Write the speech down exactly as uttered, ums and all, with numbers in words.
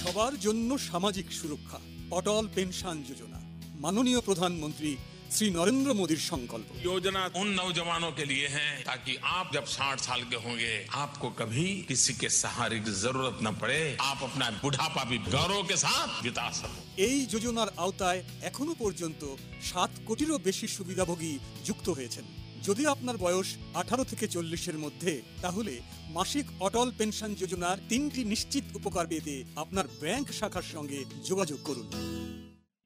সবার জন্য সামাজিক সুরক্ষা, অটল পেনশন যোজনা, মাননীয় প্রধানমন্ত্রী श्री नरेंद्र मोदी संकल्प। योजना उन नौजवानों के लिए है ताकि आप जब साठ साल के होंगे आपको कभी किसी के सहारे की जरूरत न पड़े, आप अपना बुढ़ापा भी गौरव के साथ बिता सको। এই যোজনার আওতায় এখনো পর্যন্ত সাত কোটিরও বেশি সুবিধাভোগী যুক্ত হয়েছেন। যদি আপনার বয়স আঠারো থেকে চল্লিশের মধ্যে, তাহলে মাসিক অটল পেনশন যোজনার তিনটি নিশ্চিত উপকার পেতে আপনার ব্যাংক শাখার সঙ্গে যোগাযোগ করুন।